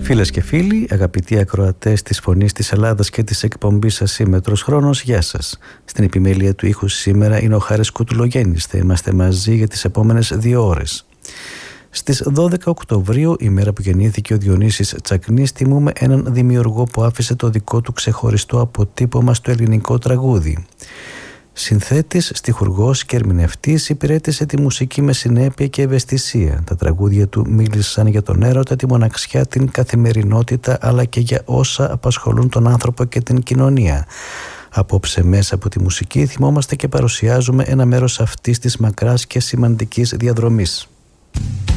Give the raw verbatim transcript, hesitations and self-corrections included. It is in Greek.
Φίλες και φίλοι, αγαπητοί ακροατές της Φωνής της Ελλάδας και της εκπομπής Ασύμμετρος Χρόνος, γεια σας. Στην επιμέλεια του ήχου σήμερα είναι ο Χάρης Κουτουλογέννης. Θα είμαστε μαζί για τις επόμενες δύο ώρες. Στις δώδεκα Οκτωβρίου, η μέρα που γεννήθηκε ο Διονύσης Τσακνής, τιμούμε έναν δημιουργό που άφησε το δικό του ξεχωριστό αποτύπωμα στο ελληνικό τραγούδι. Συνθέτης, στιχουργός και ερμηνευτής, υπηρέτησε τη μουσική με συνέπεια και ευαισθησία. Τα τραγούδια του μίλησαν για τον έρωτα, τη μοναξιά, την καθημερινότητα, αλλά και για όσα απασχολούν τον άνθρωπο και την κοινωνία. Απόψε μέσα από τη μουσική θυμόμαστε και παρουσιάζουμε ένα μέρος αυτής της μακράς και σημαντικής διαδρομής.